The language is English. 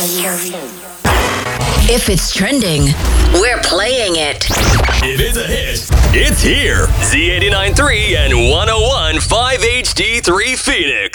If it's trending, we're playing it. If it's a hit, it's here. Z89.3 and 101.5 HD3 Phoenix.